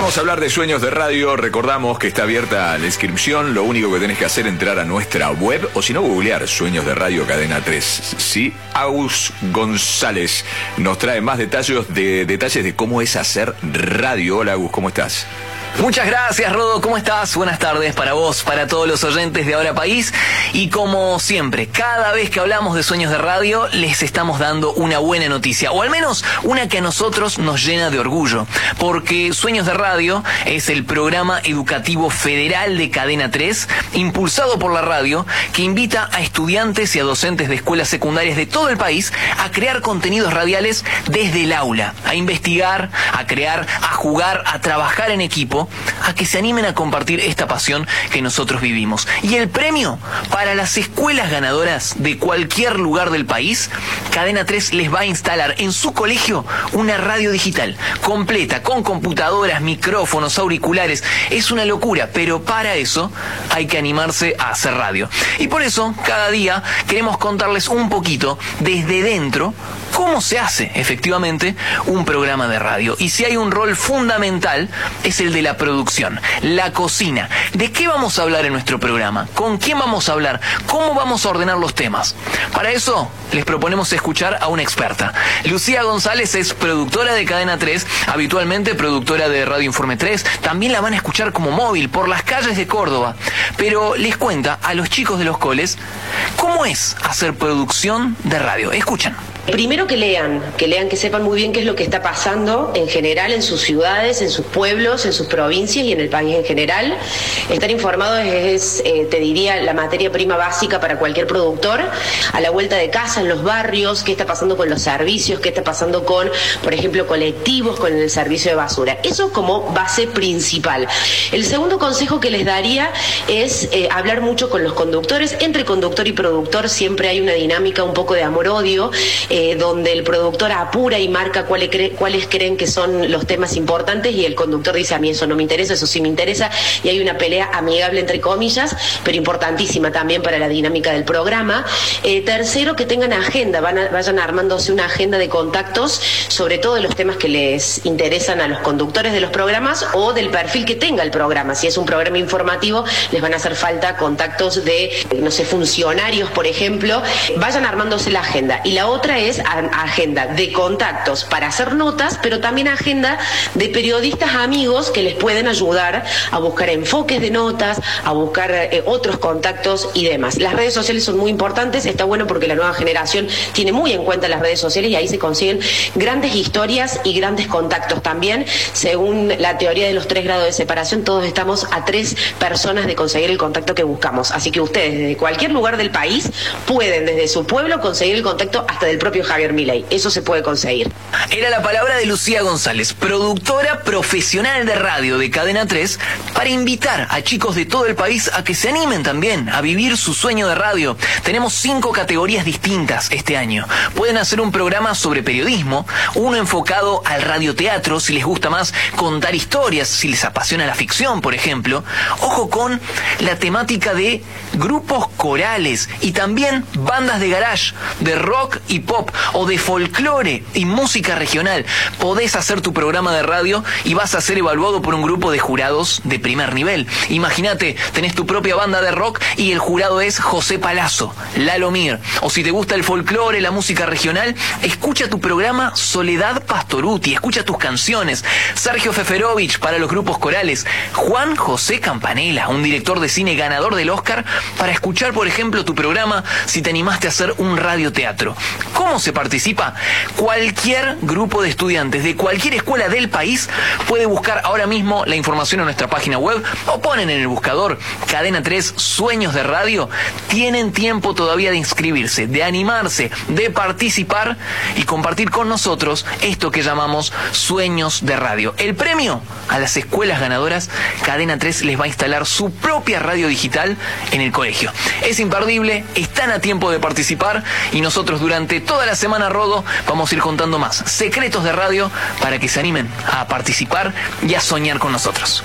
Vamos a hablar de Sueños de Radio. Recordamos que está abierta la inscripción. Lo único que tenés que hacer es entrar a nuestra web o si no, googlear Sueños de Radio Cadena 3. Sí, Agus González nos trae más detalles de cómo es hacer radio. Hola, Agus, ¿cómo estás? Muchas gracias, Rodo. ¿Cómo estás? Buenas tardes para vos, para todos los oyentes de Ahora País. Y como siempre, cada vez que hablamos de Sueños de Radio, les estamos dando una buena noticia, o al menos una que a nosotros nos llena de orgullo, porque Sueños de Radio es el programa educativo federal de Cadena 3, impulsado por la radio, que invita a estudiantes y a docentes de escuelas secundarias de todo el país a crear contenidos radiales desde el aula, a investigar, a crear, a jugar, a trabajar en equipo, a que se animen a compartir esta pasión que nosotros vivimos. Y el premio para las escuelas ganadoras de cualquier lugar del país, Cadena 3 les va a instalar en su colegio una radio digital completa, con computadoras, micrófonos, auriculares. Es una locura, pero para eso hay que animarse a hacer radio. Y por eso, cada día queremos contarles un poquito desde dentro cómo se hace efectivamente un programa de radio. Y si hay un rol fundamental, es el de la producción, la cocina. ¿De qué vamos a hablar en nuestro programa? ¿Con quién vamos a hablar? ¿Cómo vamos a ordenar los temas? Para eso les proponemos escuchar a una experta. Lucía González es productora de Cadena 3, habitualmente productora de Radio Informe 3. También la van a escuchar como móvil por las calles de Córdoba. Pero les cuenta a los chicos de los coles cómo es hacer producción de radio. Escuchen. Primero que lean, que sepan muy bien qué es lo que está pasando en general en sus ciudades, en sus pueblos, en sus provincias y en el país en general. Estar informados es, te diría, la materia prima básica para cualquier productor. A la vuelta de casa, en los barrios, qué está pasando con los servicios, qué está pasando con, por ejemplo, colectivos, con el servicio de basura. Eso como base principal. El segundo consejo que les daría es hablar mucho con los conductores. Entre conductor y productor siempre hay una dinámica un poco de amor-odio, donde el productor apura y marca cuáles creen que son los temas importantes y el conductor dice: a mí eso no me interesa, eso sí me interesa, y hay una pelea amigable entre comillas, pero importantísima también para la dinámica del programa. Tercero, que tengan agenda, vayan armándose una agenda de contactos, sobre todo de los temas que les interesan a los conductores de los programas o del perfil que tenga el programa. Si es un programa informativo, les van a hacer falta contactos de, no sé, funcionarios, por ejemplo. Vayan armándose la agenda. Y la otra es agenda de contactos para hacer notas, pero también agenda de periodistas amigos que les pueden ayudar a buscar enfoques de notas, a buscar otros contactos y demás. Las redes sociales son muy importantes, está bueno porque la nueva generación tiene muy en cuenta las redes sociales y ahí se consiguen grandes historias y grandes contactos también. Según la teoría de los 3 grados de separación, todos estamos a 3 personas de conseguir el contacto que buscamos. Así que ustedes desde cualquier lugar del país pueden desde su pueblo conseguir el contacto hasta del propio Javier Milei. Eso se puede conseguir. Era la palabra de Lucía González, productora profesional de radio de Cadena 3, para invitar a chicos de todo el país a que se animen también a vivir su sueño de radio. Tenemos 5 categorías distintas este año. Pueden hacer un programa sobre periodismo, uno enfocado al radioteatro, si les gusta más contar historias, si les apasiona la ficción, por ejemplo. Ojo con la temática de grupos corales y también bandas de garage, de rock y pop, o de folclore y música regional. Podés hacer tu programa de radio y vas a ser evaluado por un grupo de jurados de primer nivel. Imagínate, tenés tu propia banda de rock y el jurado es José Palazzo, Lalo Mir. O si te gusta el folclore, la música regional, escucha tu programa Soledad Pastoruti, escucha tus canciones. Sergio Feferovich para los grupos corales. Juan José Campanella, un director de cine ganador del Oscar, para escuchar, por ejemplo, tu programa si te animaste a hacer un radioteatro. ¿Cómo se participa? Cualquier grupo de estudiantes de cualquier escuela del país puede buscar ahora mismo la información en nuestra página web o ponen en el buscador Cadena 3 Sueños de Radio. Tienen tiempo todavía de inscribirse, de animarse, de participar y compartir con nosotros esto que llamamos Sueños de Radio. El premio a las escuelas ganadoras, Cadena 3 les va a instalar su propia radio digital en el colegio. Es imperdible, están a tiempo de participar y nosotros durante toda la semana, Rodo, vamos a ir contando más secretos de radio para que se animen a participar y a soñar con nosotros.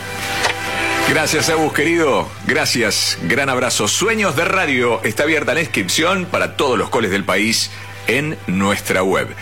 Gracias, Agus, querido. Gracias. Gran abrazo. Sueños de Radio está abierta la inscripción para todos los coles del país en nuestra web.